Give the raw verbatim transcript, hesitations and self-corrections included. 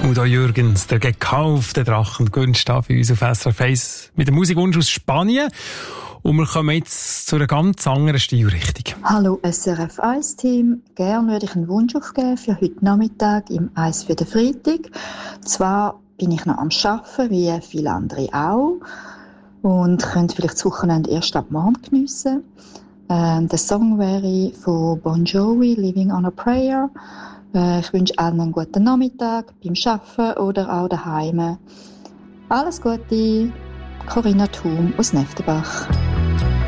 Udo Jürgens, der gekaufte Drachen, gewünscht bei uns auf S R F eins mit dem Musikwunsch aus Spanien. Und wir kommen jetzt zu einer ganz anderen Stilrichtung. Hallo S R F eins Team, gerne würde ich einen Wunsch aufgeben für heute Nachmittag im Eis für den Freitag. Zwar bin ich noch am Arbeiten, wie viele andere auch, und könnte vielleicht das Wochenende erst ab morgen geniessen. Ähm, der Song wäre von Bon Jovi, Living on a Prayer. Äh, ich wünsche allen einen guten Nachmittag beim Arbeiten oder auch daheim. Alles Gute, Corinna Thum aus Neftenbach.